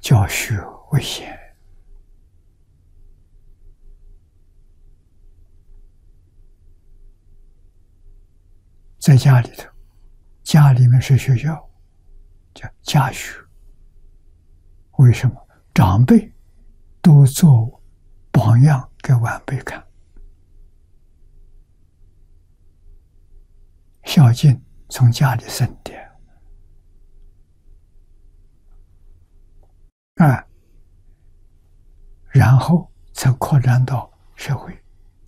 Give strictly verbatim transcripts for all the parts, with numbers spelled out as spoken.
教学为先。在家里头，家里面是学校，叫家学。为什么？长辈都做榜样给晚辈看，孝敬从家里生的啊，然后才扩展到社会。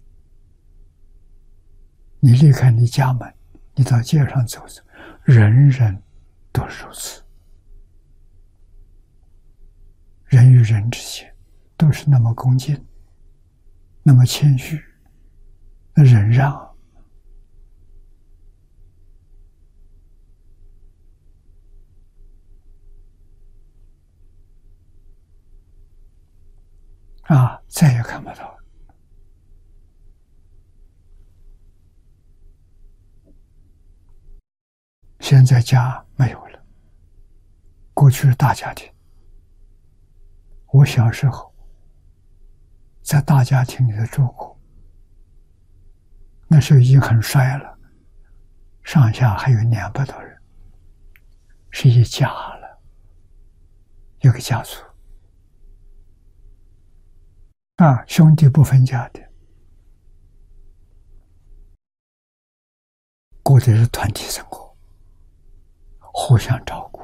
你离开你家门，你到街上走走，人人都如此。人与人之间都是那么恭敬，那么谦虚，那忍让。啊，再也看不到了。现在家没有了，过去是大家庭。我小时候在大家庭里头住过，那时候已经很衰了，上下还有两百多人，是一家了，一个家族啊，兄弟不分家的，过的是团体生活，互相照顾。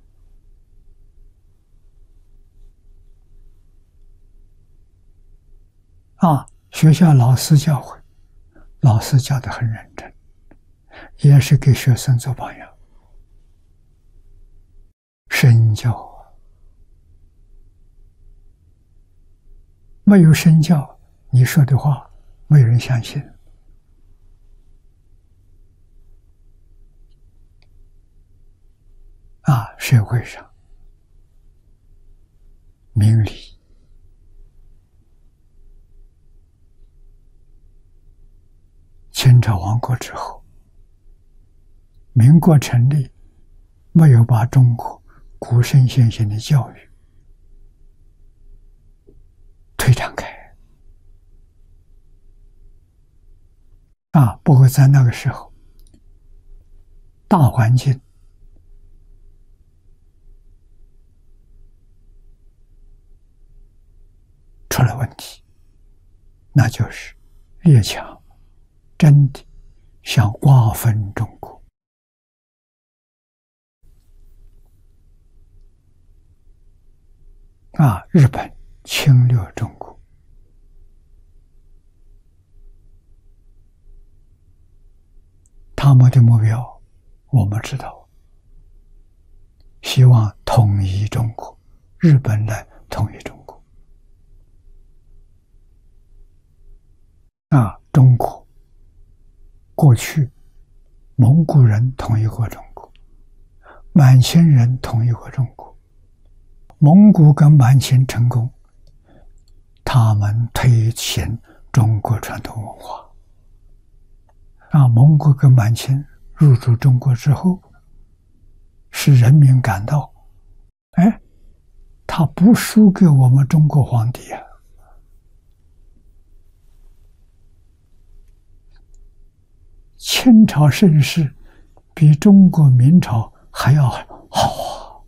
啊，学校老师教诲，老师教得很认真，也是给学生做榜样。身教啊，没有身教，你说的话没有人相信。啊，社会上明理。清朝亡国之后，民国成立，没有把中国古圣先贤的教育推展开。啊，不过在那个时候，大环境出了问题，那就是列强真的想瓜分中国。啊，日本侵略中国，他们的目标我们知道，希望统一中国，日本来统一中国。啊，中国过去蒙古人统一过中国，满清人统一过中国。蒙古跟满清成功，他们推行中国传统文化。啊，蒙古跟满清入主中国之后，使人民感到，哎，他不输给我们中国皇帝啊。清朝盛世比中国明朝还要好啊，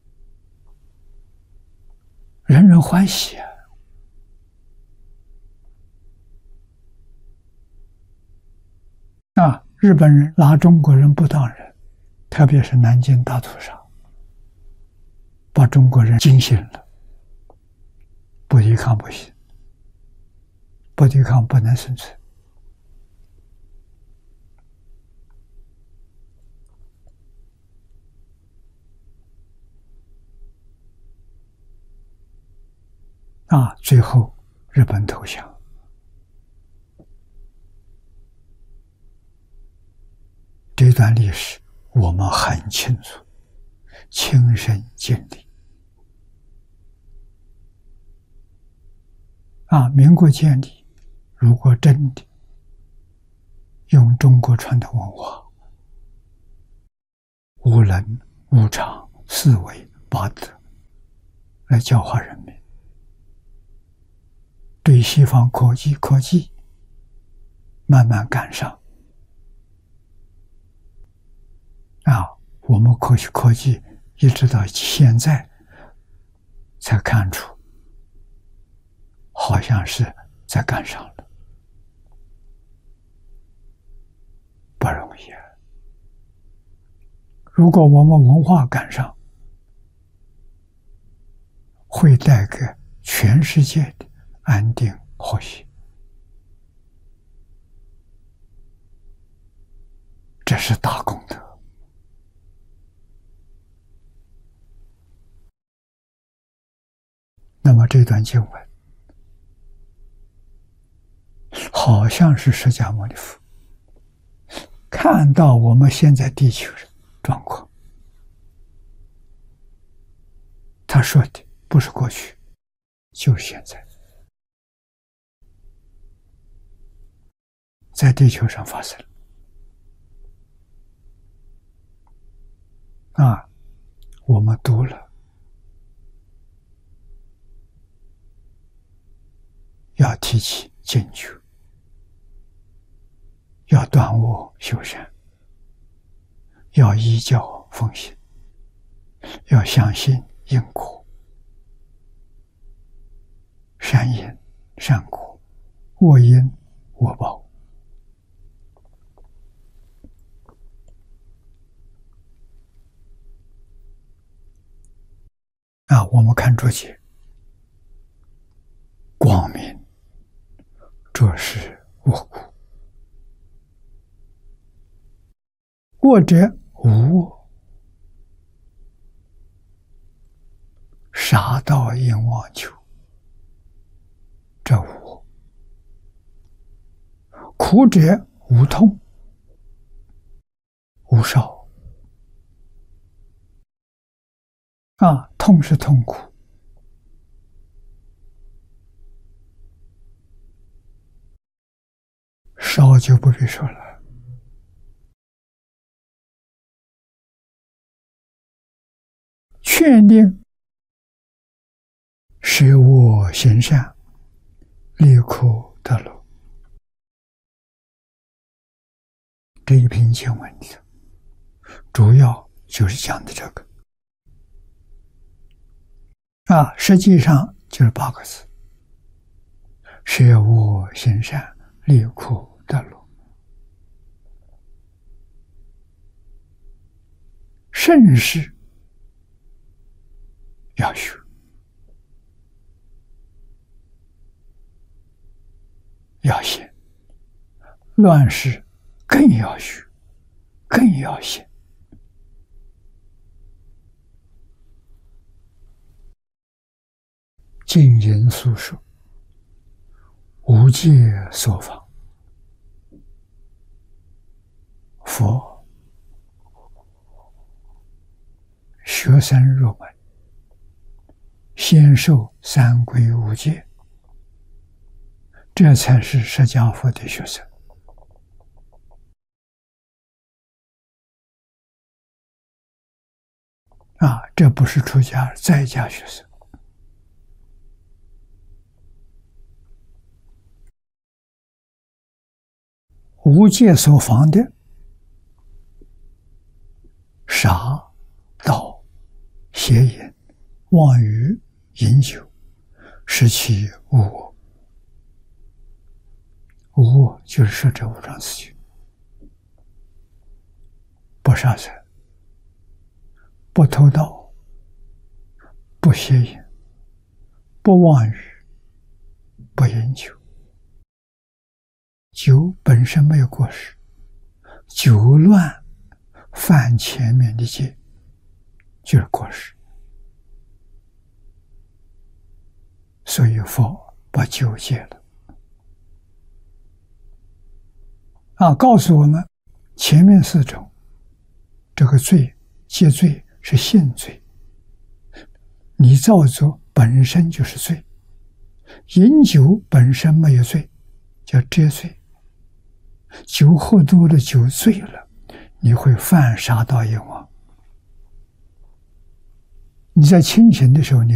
人人欢喜啊。啊，日本人拿中国人不当人，特别是南京大屠杀，把中国人惊醒了，不抵抗不行，不抵抗不能生存。啊，最后日本投降。这段历史我们很清楚，亲身经历。啊，民国建立，如果真的用中国传统文化，无能、无常、四维、八德， 来教化人民，对西方科技科技慢慢赶上。啊，我们科学科技一直到现在才看出，好像是在赶上了，不容易啊。如果我们文化赶上，会带给全世界的安定和谐，这是大功德。那么这段经文好像是释迦牟尼佛看到我们现在地球的状况，他说的不是过去，就是现在，在地球上发生啊，我们读了，要提起警觉，要断恶修善，要依教奉行，要相信因果，善因善果，恶因恶报。啊，我们看注解，光明这是恶故，恶者无恶，杀盗淫妄求，这无恶；苦者无痛，无少。啊，痛是痛苦，少就不必说了。劝令使我行善，立苦得乐。这一篇经文里主要就是讲的这个。啊，实际上就是八个字：使我行善，立苦得乐。圣事要学，要行；乱世更要学，更要行。净言肃说，无界所访。佛学生入门，先受三归五戒，这才是释迦佛的学生。啊，这不是出家在家学生。无戒所防的杀、盗、邪淫、妄语、饮酒，使其无我。无我就是说这五桩事情：不杀生，不偷盗，不邪淫，不妄语，不饮酒。酒本身没有过失，酒乱犯前面的戒，就是过失。所以佛把酒戒了。啊，告诉我们前面四种，这个罪戒罪是性罪，你造作本身就是罪，饮酒本身没有罪，叫遮罪。酒喝多了，酒醉了，你会犯杀盗淫妄。你在清醒的时候，你